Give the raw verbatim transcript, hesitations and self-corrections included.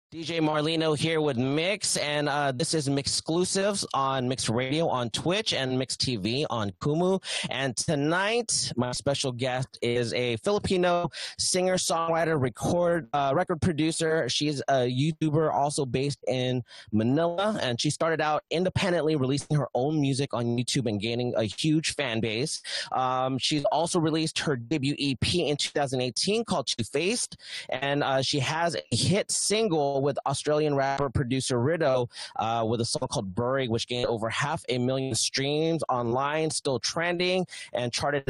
D J Marlino here with Mix, and uh, this is Mix Exclusives on Mix Radio on Twitch and Mix T V on Kumu. And tonight, my special guest is a Filipino singer, songwriter, record uh, record producer. She's a YouTuber, also based in Manila, and she started out independently, releasing her own music on YouTube and gaining a huge fan base. Um, she's also released her debut E P in two thousand eighteen called Two Faced, and uh, she has a hit single with Australian rapper producer Rido uh, with a song called Bury, which gained over half a million streams online, still trending and charted